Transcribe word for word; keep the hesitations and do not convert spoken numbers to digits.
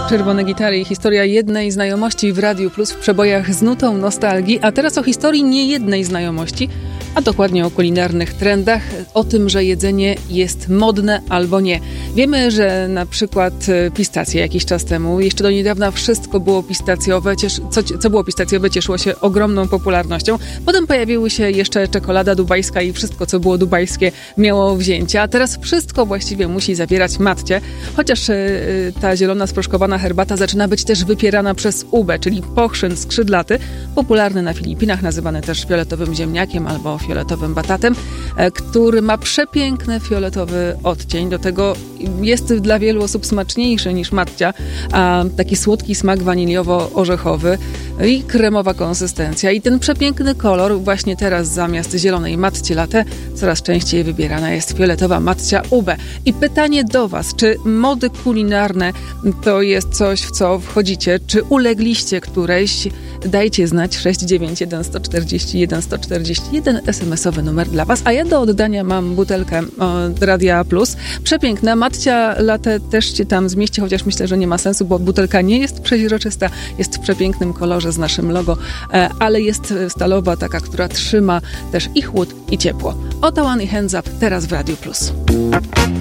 Czerwone gitary i historia jednej znajomości w Radiu Plus w przebojach z nutą nostalgii, a teraz o historii niejednej znajomości, a dokładnie o kulinarnych trendach, o tym, że jedzenie jest modne albo nie. Wiemy, że na przykład pistacje jakiś czas temu, jeszcze do niedawna wszystko było pistacjowe, ciesz, co, co było pistacjowe cieszyło się ogromną popularnością. Potem pojawiły się jeszcze czekolada dubajska i wszystko, co było dubajskie, miało wzięcia, a teraz wszystko właściwie musi zawierać matcie, chociaż yy, ta zielona sproszkowana herbata zaczyna być też wypierana przez ubę, czyli pochrzyn skrzydlaty, popularny na Filipinach, nazywany też fioletowym ziemniakiem albo fioletowym batatem, który ma przepiękny fioletowy odcień. Do tego jest dla wielu osób smaczniejszy niż matcia, a taki słodki smak waniliowo-orzechowy i kremowa konsystencja. I ten przepiękny kolor właśnie teraz zamiast zielonej matci latte coraz częściej wybierana jest fioletowa matcia ube. I pytanie do Was, czy mody kulinarne to jest coś, w co wchodzicie? Czy ulegliście którejś? Dajcie znać sześć dziewięć jeden jeden cztery jeden jeden cztery jeden, es em esowy numer dla Was. A ja do oddania mam butelkę od Radia Plus. Przepiękna. Matcia latte też się tam zmieści, chociaż myślę, że nie ma sensu, bo butelka nie jest przeźroczysta, jest w przepięknym kolorze z naszym logo, ale jest stalowa, taka, która trzyma też i chłód, i ciepło. Otawan i Hands Up teraz w Radiu Plus.